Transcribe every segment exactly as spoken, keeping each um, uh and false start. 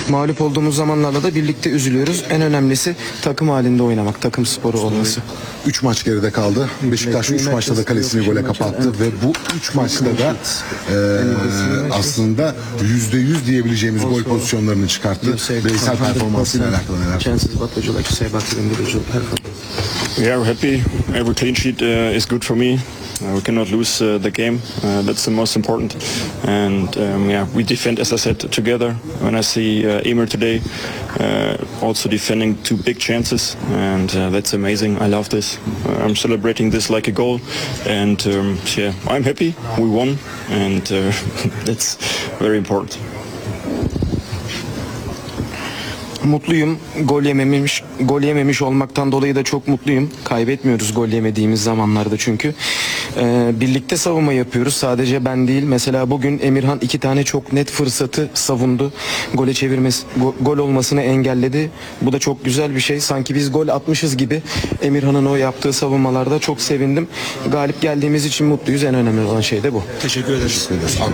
Mağlup olduğumuz zamanlarda da birlikte üzülüyoruz. En önemlisi takım halinde oynamak, takım sporu olması. üç maç geride kaldı. Beşiktaş üç maçta da kalesini gole kapattı ve bu üç maçta da e, aslında yüzde yüz diyebileceğimiz gol pozisyonlarını çıkarttı. Bireysel performansıyla alakalı neler? Chances, what would you like to say about your individual performance? Yeah, we're happy. Every clean sheet uh, is good for me. Uh, we cannot lose uh, the game. Uh, that's the most important. And um, yeah, we defend, as I said, together. When I see uh, Emir today, uh, also defending two big chances, and uh, that's amazing. I love this. Uh, I'm celebrating this like a goal, and um, yeah, I'm happy. We won, and uh, that's very important. Mutluyum. Gol yememiş, gol yememiş olmaktan dolayı da çok mutluyum. Kaybetmiyoruz gol yemediğimiz zamanlarda çünkü. Ee, birlikte savunma yapıyoruz. Sadece ben değil. Mesela bugün Emirhan iki tane çok net fırsatı savundu. Gole çevirmesi, go, gol olmasını engelledi. Bu da çok güzel bir şey. Sanki biz gol atmışız gibi. Emirhan'ın o yaptığı savunmalarda çok sevindim. Galip geldiğimiz için mutluyuz. En önemli olan şey de bu. Teşekkür ederiz.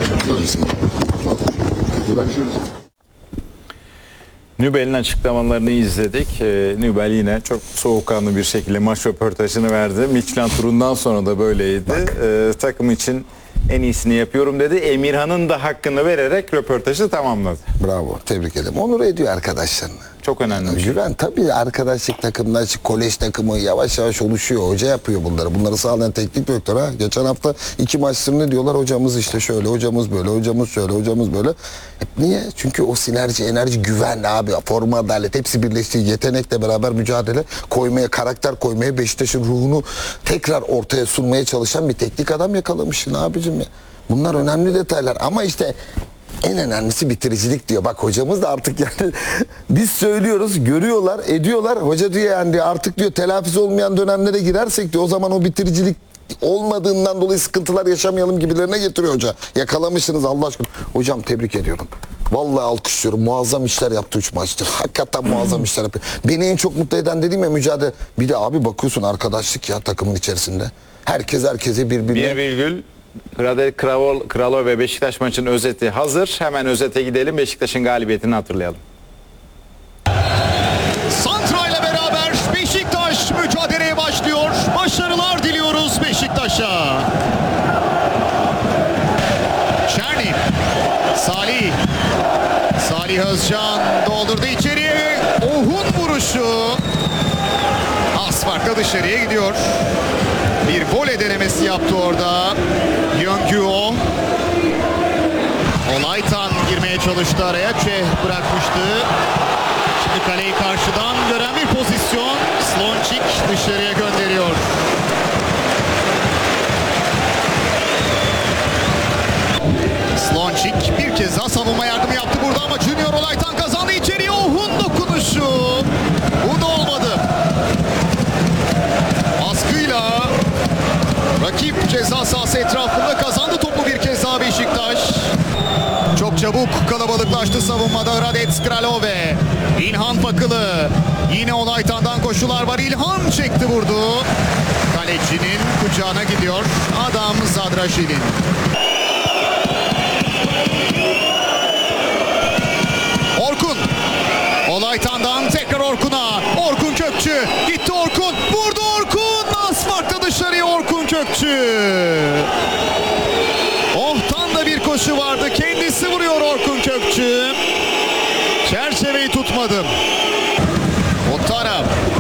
Nübel'in açıklamalarını izledik. Ee, Nübel yine çok soğukkanlı bir şekilde maç röportajını verdi. Michelin turundan sonra da böyleydi. Ee, takım için en iyisini yapıyorum dedi. Emirhan'ın da hakkını vererek röportajı tamamladı. Bravo, tebrik ederim. Onur ediyor arkadaşlarını. Çok önemli bir şey. Güven tabii, arkadaşlık takımlar, kolej takımı yavaş yavaş oluşuyor. Hoca yapıyor bunları. Bunları sağlayan teknik direktör ha. Geçen hafta iki maçlarını diyorlar hocamız işte şöyle, hocamız böyle, hocamız şöyle, hocamız böyle. Hep niye? Çünkü o sinerji, enerji, güven abi, forma, adalet hepsi birleştiği, yetenekle beraber mücadele koymaya, karakter koymaya, Beşiktaş'ın ruhunu tekrar ortaya sunmaya çalışan bir teknik adam yakalamışsın abicim ya. Bunlar önemli detaylar ama işte en önemlisi bitiricilik diyor. Bak hocamız da artık yani biz söylüyoruz, görüyorlar, ediyorlar. Hoca diyor yani artık diyor telafisi olmayan dönemlere girersek diyor o zaman o bitiricilik olmadığından dolayı sıkıntılar yaşamayalım gibilerine getiriyor hoca. Yakalamışsınız Allah aşkına. Hocam tebrik ediyorum. Vallahi alkışlıyorum. Muazzam işler yaptı üç maçtır. Hakikaten muazzam işler yapıyor. Beni en çok mutlu eden dediğim ya mücadele. Bir de abi bakıyorsun arkadaşlık ya takımın içerisinde. Herkes herkese birbirine. Bir virgül. Radel Kralov, Kralov ve Beşiktaş maçının özeti hazır. Hemen özete gidelim. Beşiktaş'ın galibiyetini hatırlayalım. Santra ile beraber Beşiktaş mücadeleye başlıyor. Başarılar diliyoruz Beşiktaş'a. Şerni, Salih, Salih Özcan doldurdu içeriye. Ohun vuruşu. Az farkla dışarıya gidiyor. Bir voley denemesi yaptı orada. Yöngüo. Olaytan girmeye çalıştı araya. Çeh bırakmıştı. Şimdi kaleyi karşıdan gören bir pozisyon. Slončík dışarıya gönderiyor. Slončík bir kez daha savunma yardımı yaptı burada ama Junior Olaytan kazandı içeriye. Ohun dokunuşu. Bu da olmadı. Baskıyla rakip ceza sahası etrafında kazandı topu bir kez daha Beşiktaş. Çok çabuk kalabalıklaştı savunmada Radec Kralov. İlhan Fakılı. Yine Olaytan'dan koşular var. İlhan çekti vurdu. Kalecinin kucağına gidiyor. Adam Zadraşil'in. Orkun. Olaytan'dan tekrar Orkun'a. Orkun Kökçü. Gitti Orkun. Vurdu Orkun. Asfaltta dışarıya Orkun Kökçü. Ohtan da bir koşu vardı. Kendisi vuruyor Orkun Kökçü. Çerçeveyi tutmadı. Otara.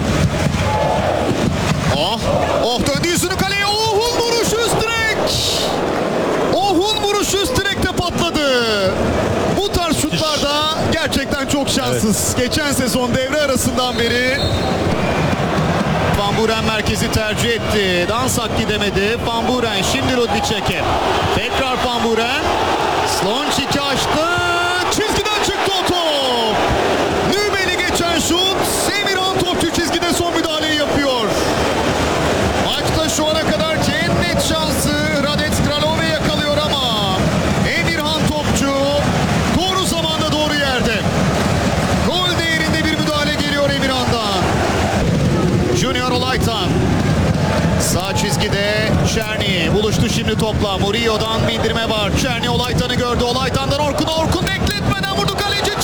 Oh. Oh döndü yüzünü kaleye. Ohun vuruşu üst direk. Ohun vuruşu üst direkte patladı. Bu tarz şutlarda gerçekten çok şanssız. Evet. Geçen sezon devre arasından beri Van Buren merkezi tercih etti. Dansak gidemedi. Van Buren şimdi Rudnicek'e. Tekrar Van Buren. Slončík'i açtı. Çizgiden çıktı o top. Nübel'i geçen şut. Emirhan topçu çizgide son müdahaleyi yapıyor. Maçta şu ana kadar en net şansı Radec Kralov'u yakalıyor ama Emirhan topçu doğru zamanda doğru yerde. Gol değerinde bir müdahale geliyor Emirhan'dan. Junior Olaytan. Sağ çizgide Şerni buluştu şimdi topla. Murillo'dan bindirme var. Şerni Olaytan'ı gördü. Olaytan'dan Orkun'a. Orkun